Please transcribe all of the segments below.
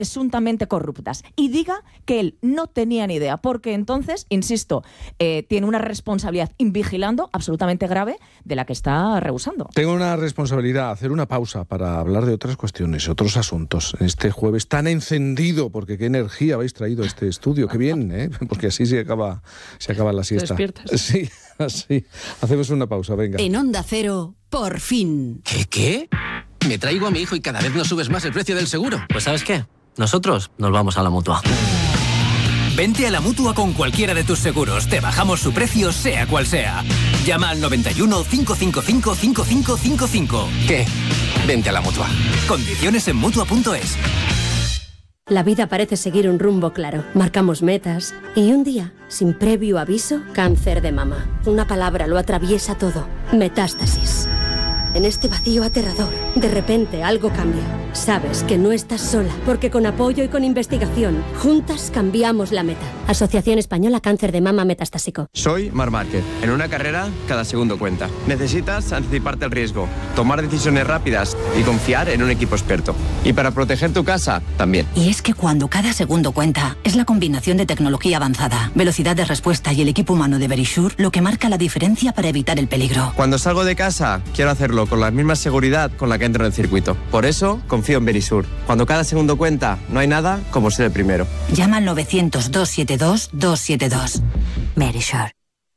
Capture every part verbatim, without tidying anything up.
presuntamente corruptas y diga que él no tenía ni idea, porque entonces, insisto, eh, tiene una responsabilidad invigilando absolutamente grave de la que está rehusando. Tengo una responsabilidad, hacer una pausa para hablar de otras cuestiones, otros asuntos. Este jueves tan encendido, porque qué energía habéis traído a este estudio, qué bien, ¿eh? Porque así se acaba, se acaba la siesta. ¿Te despiertas? Sí, así. Hacemos una pausa, venga. En Onda Cero, por fin. ¿Qué, qué? Me traigo a mi hijo y cada vez nos subes más el precio del seguro. Pues ¿sabes qué? Nosotros nos vamos a la Mutua. Vente a la Mutua con cualquiera de tus seguros. Te bajamos su precio, sea cual sea. Llama al noventa y uno, cinco cinco cinco, cinco cinco cinco cinco. ¿Qué? Vente a la Mutua. Condiciones en Mutua punto es. La vida parece seguir un rumbo claro. Marcamos metas y un día, sin previo aviso, cáncer de mama. Una palabra lo atraviesa todo. Metástasis. En este vacío aterrador, de repente algo cambia. Sabes que no estás sola, porque con apoyo y con investigación, juntas cambiamos la meta. Asociación Española Cáncer de Mama Metastásico. Soy Marc Márquez. En una carrera, cada segundo cuenta. Necesitas anticiparte al riesgo, tomar decisiones rápidas y confiar en un equipo experto. Y para proteger tu casa, también. Y es que cuando cada segundo cuenta, es la combinación de tecnología avanzada, velocidad de respuesta y el equipo humano de Verisure lo que marca la diferencia para evitar el peligro. Cuando salgo de casa, quiero hacerlo con la misma seguridad con la que entro en el circuito. Por eso, confío en Verisure. Cuando cada segundo cuenta, no hay nada como ser el primero. Llama al novecientos, dos siete dos, dos siete dos. Verisure.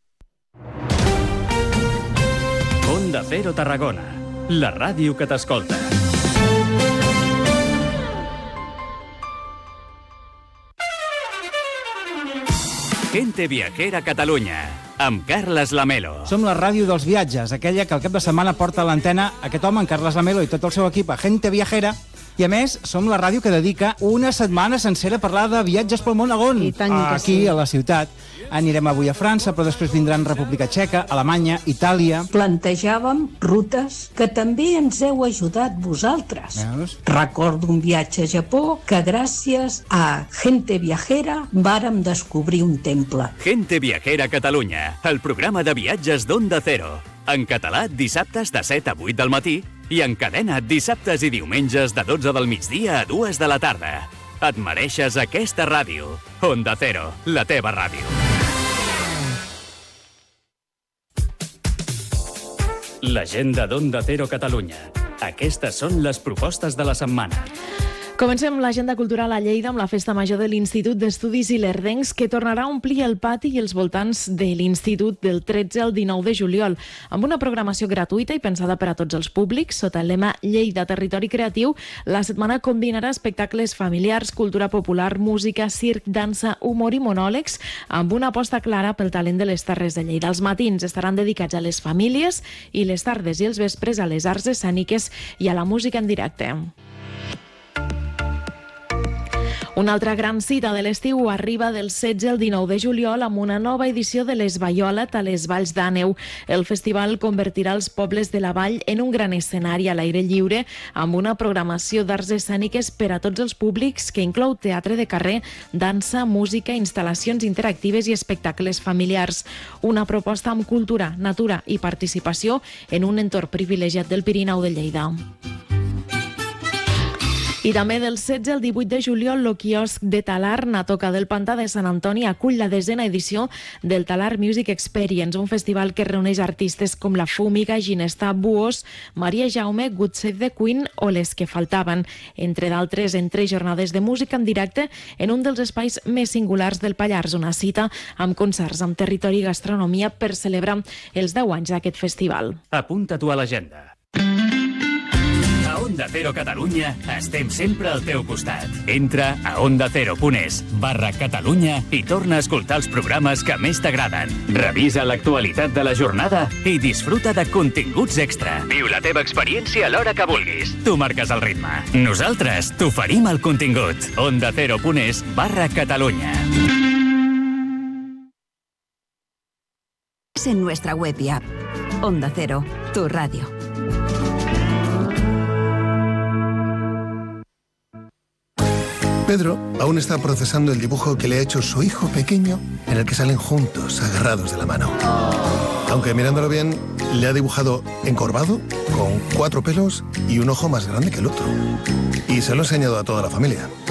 Onda Cero Tarragona, la ràdio que t'escolta. Gente Viajera Catalunya, amb Carles Lamelo. Som la ràdio dels viatges, aquella que al cap de setmana porta a l'antena aquest home, en Carles Lamelo, i tot el seu equip a Gente Viajera. I a més, som la ràdio que dedica una setmana sencera a parlar de viatges pel món. On? Aquí, a la ciutat. Anirem avui a França, però després vindran República Txeca, Alemanya, Itàlia. Plantejàvem rutes que també ens heu ajudat vosaltres. Veus? Recordo un viatge a Japó que gràcies a Gente Viajera vàrem descobrir un temple. Gente Viajera Catalunya, el programa de viatges d'Onda Cero. En català, dissabtes de set a vuit del matí i en cadena dissabtes i diumenges de dotze del migdia a dues de la tarda. Et mereixes aquesta ràdio. Onda Cero, la teva ràdio. L'agenda d'Onda Cero Catalunya. Aquestes són les propostes de la setmana. Comencem l'agenda cultural a Lleida amb la Festa Major de l'Institut d'Estudis Ilerdencs, que tornarà a omplir el pati i els voltants de l'Institut del tretze al dinou de juliol, amb una programació gratuïta i pensada per a tots els públics. Sota el lema Lleida Territori Creatiu, la setmana combinarà espectacles familiars, cultura popular, música, circ, dansa, humor i monòlegs, amb una aposta clara pel talent de les Terres de Lleida. Els matins estaran dedicats a les famílies i les tardes i els vespres a les arts escèniques i a la música en directe. Una altra gran cita de l'estiu arriba del setze al dinou de juliol amb una nova edició de l'Esvaiolat a les Valls d'Àneu. El festival convertirà els pobles de la vall en un gran escenari a l'aire lliure amb una programació d'arts escèniques per a tots els públics que inclou teatre de carrer, dansa, música, instal·lacions interactives i espectacles familiars. Una proposta amb cultura, natura i participació en un entorn privilegiat del Pirineu de Lleida. I també del setze al divuit de juliol, el quiosc de Talarn, a toca del Pantà de Sant Antoni, acull la desena edició del Talarn Music Experience, un festival que reuneix artistes com la Fúmiga, Ginestà, Buos, Maria Jaume, Good Save the Queen o Les que faltaven, entre d'altres, en tres jornades de música en directe en un dels espais més singulars del Pallars, una cita amb concerts, amb territori i gastronomia per celebrar els deu anys d'aquest festival. Apunta-t'ho a l'agenda. A Onda Cero Catalunya estem sempre al teu costat. Entra a ondacero.es barra Catalunya i torna a escoltar els programes que més t'agraden. Revisa l'actualitat de la jornada i disfruta de continguts extra. Viu la teva experiència a l'hora que vulguis. Tu marques el ritme. Nosaltres t'oferim el contingut. ondacero.es barra Catalunya. En nuestra web y app. Onda Cero, tu radio. Pedro aún está procesando el dibujo que le ha hecho su hijo pequeño, en el que salen juntos, agarrados de la mano. Aunque mirándolo bien, le ha dibujado encorvado, con cuatro pelos y un ojo más grande que el otro. Y se lo ha enseñado a toda la familia.